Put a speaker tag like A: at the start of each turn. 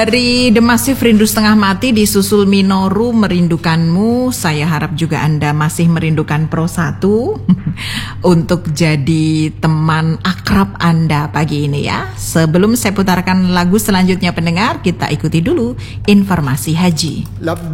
A: Dari The Massive Rindu Setengah Mati disusul Minoru Merindukanmu. Saya harap juga Anda masih merindukan Pro 1 untuk jadi teman akrab Anda pagi ini ya. Sebelum saya putarkan lagu selanjutnya pendengar, kita ikuti dulu informasi haji.